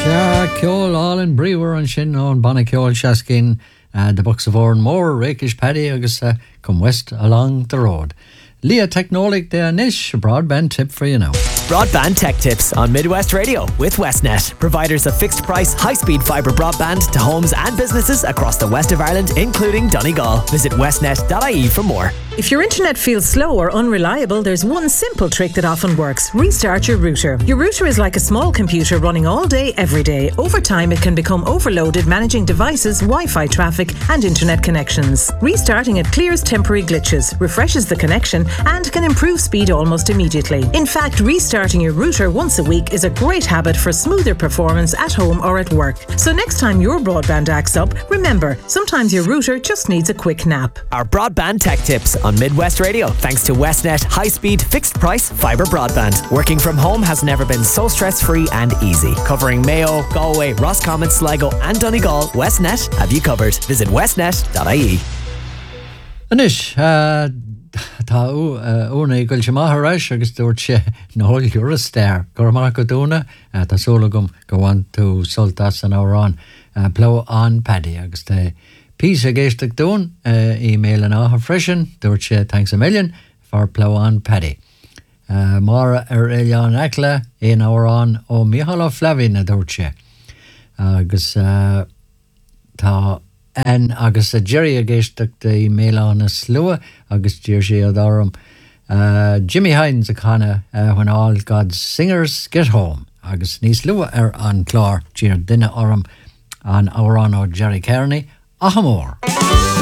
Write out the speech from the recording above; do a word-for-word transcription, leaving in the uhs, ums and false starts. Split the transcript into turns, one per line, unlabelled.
Ceol all in brewer an sin on Banna Ceol Shaskin, uh, the Bucks of Oran Moor, Rakish Paddy, agus uh, come west along the road. Leah Technolic de Nish, a broadband tip for you now.
Broadband tech tips on Midwest Radio with Westnet, providers of fixed price, high speed fibre broadband to homes and businesses across the west of Ireland, including Donegal. Visit westnet dot I E for more.
If your internet feels slow or unreliable, there's one simple trick that often works. Restart your router. Your router is like a small computer running all day, every day. Over time, it can become overloaded managing devices, Wi-Fi traffic and internet connections. Restarting it clears temporary glitches, refreshes the connection and can improve speed almost immediately. In fact, restarting your router once a week is a great habit for smoother performance at home or at work. So next time your broadband acts up, remember, sometimes your router just needs a quick nap.
Our broadband tech tips on Midwest Radio, thanks to Westnet high-speed, fixed-price fibre broadband. Working from home has never been so stress-free and easy. Covering Mayo, Galway, Roscommon, Sligo and Donegal, Westnet have you covered. Visit westnet dot I E.
Anish, uh, tá úna i gúil se maithreis agus dúirt sé nóil gur a stair. Gur mar go dúna, tá sólagum go bhain tú soltas an árán pló an Paddy agus tá Pís a géisteach dún e-mail an áha freisin, dúirt sé thanks a million for pló an Paddy. Uh, Mara ar Elian Ekla, ein árán ó Micheál Flavin a dúirt sé. Agus uh, tá en agus a Jerry a géisteach de e-mail an a slua agus dír sé ad áram. Uh, Jimmy Hines a chana uh, when all God's singers get home. Agus níos lua ar an clár dír duine áram an árán ó Jerry Kearney. Ahamor.